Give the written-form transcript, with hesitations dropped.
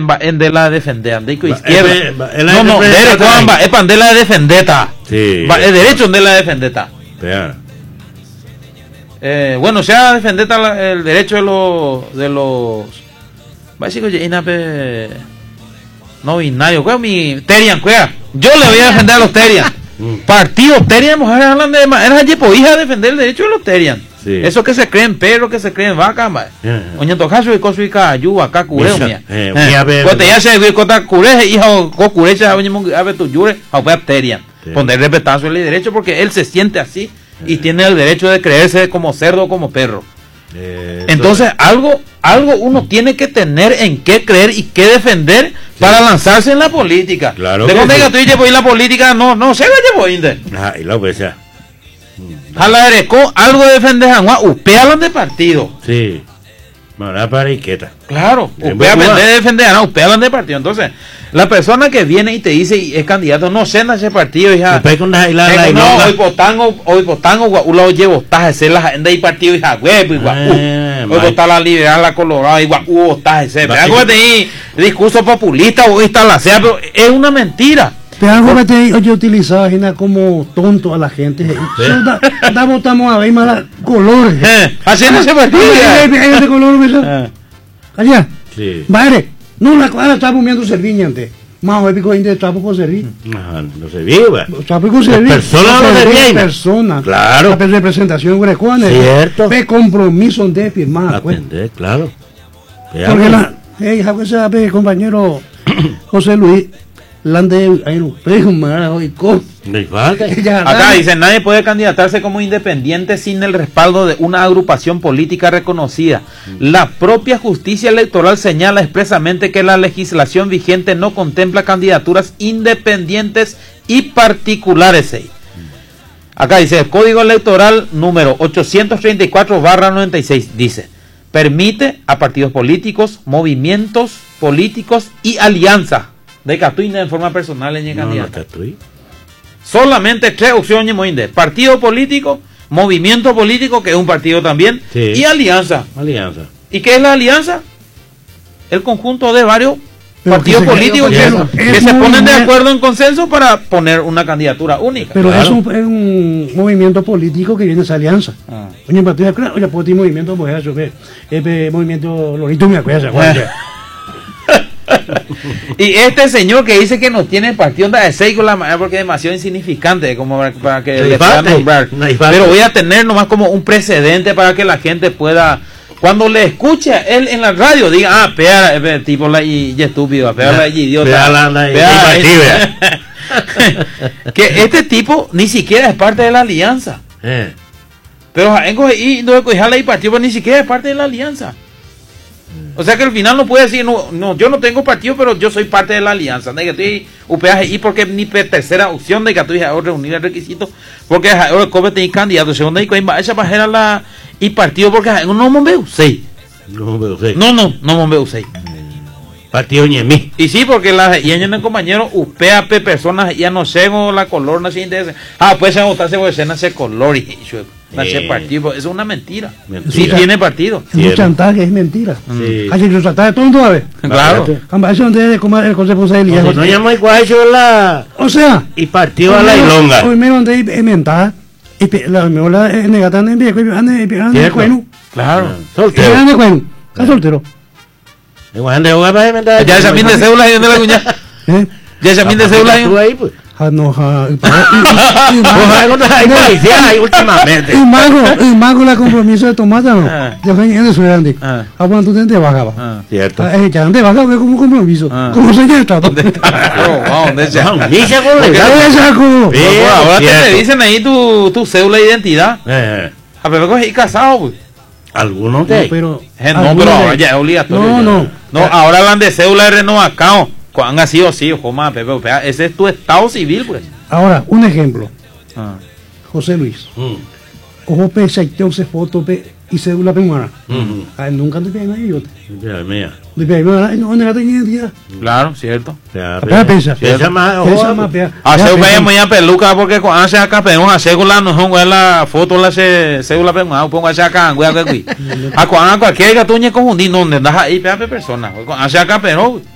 en de la defender, andico izquierda. No, derecho, es pandela de defendeta. Sí. Es derecho de la defendeta. Bueno, sea defendeta el derecho de los básicos no binario, cuál mi Terian, cuál. Yo le voy a defender a los Terian. Partido Terian, mujeres hablan de era hija a defender el derecho de los Terian. Sí. Eso que se creen perro, que se creen vaca, oña tocaso y coso y cayu acá cureo mía. Cuando ya se ve cota cureje hija o curecha oña a ver tu yure a ver Terian. Poner respetazo el derecho porque él se siente así y tiene el derecho de creerse como cerdo o como perro. Entonces algo uno tiene que tener en qué creer y qué defender para lanzarse en la política. Claro. De cuando diga tú llevo en la política, no se va llevo inde. Y lo pues ya. Jala ereco, algo defender a upealan de partido. Sí. Mara pariqueta. Claro, defender a upealan de partido. Entonces, la persona que viene y te dice y es candidato, no cena ese partido, hija. Hoy potango, uno llevo taje la agenda y partido, hija, güey, hoy votar la liberal, la colorada, igual hubo taje, algo de discurso populista o instalación, pero es una mentira. Pero algo que yo utilizaba como tonto a la gente. Votamos a ver más colores. Haciendo ese partido. Ese color, allá. Sí. Vale, no la cuadra estaba comiendo serviña antes. Más o menos de trapo con servir. No se viva. Trapo con servir. Persona no se viva. Persona. Claro. La representación grecuana. Cierto. De compromiso de firmar. Aprender, claro. Porque la compañero José Luis. Acá dice, nadie puede candidatarse como independiente sin el respaldo de una agrupación política reconocida. La propia justicia electoral señala expresamente que la legislación vigente no contempla candidaturas independientes y particulares. Acá dice, el Código Electoral número 834/96 dice, permite a partidos políticos, movimientos políticos y alianzas de Catuina en forma personal en el candidato. Solamente 3 opciones moinde: partido político, movimiento político, que es un partido también, sí, y alianza. ¿Y qué es la alianza? El conjunto de varios partidos políticos que se ponen de acuerdo en consenso para poner una candidatura única. Pero claro, es un movimiento político que viene esa alianza. Oye, partido, oye, pues este movimiento, pues eso, movimiento Lorito me acuerdo. Y este señor que dice que no tiene partido de 6 con la manera porque es demasiado insignificante como para que le puedan nombrar. Pero voy a tener nomás como un precedente para que la gente pueda, cuando le escuche a él en la radio, diga, pea, tipo y estúpido, pea, idiota, que este tipo ni siquiera es parte de la alianza. Pero y no hay partido, pero ni siquiera es parte de la alianza. O sea que al final no puede decir, no, yo no tengo partido, pero yo soy parte de la alianza. De que estoy UPAGI porque mi tercera opción de que tú dices, reunir el requisito, porque ahora como tenéis candidato, segunda y coimba, esa bajera la y partido porque no me veo 6. No me veo 6. Partido ñemí. Y sí, porque y en compañero UPAP personas ya no sé la color no se interesa. Pues se votarse por ese color y ese partido, eso es una mentira. Sí tiene partido. Es un chantaje, es mentira. Hay que chantaje todo a ver. Claro. Eso no debe comer el consejo de Elías. No llamo igual eso la. O sea. Y partido a la ilonga. Hoy me donde inventar. Y la negatan en viejo y de cueno. Claro. Soltero. Está soltero. Ya esa min de cédula y donde la cuña. Ya esa min de cédula y últimamente. El mago la compromiso de tomate no. Yo soy de Suerandi. Bueno, tú te bajaba. Cierto. Ya te bajaba como compromiso. Como se ya está. ¿Dónde se ahora te dicen ahí tu cédula de identidad. A ver, cogí casado, pues. Algunos de pero ahora ya es obligatorio. No, ahora van de cédula de renovación. ¿Cuán ha sido así, Joma, Pepe? Ese es tu estado civil, pues. Ahora, un ejemplo. José Luis. Ojo, se foto y cédula peruana. Nunca te pegan ahí, yo. No tenía identidad. Claro, cierto. Esa más vaya muy a peluca porque cuando hace acá pero a cédula no es la foto la cédula peruana, pongo hacia acá, güey, a cualquier gatuñe confundir, no, andas ahí, persona. Hace acá pero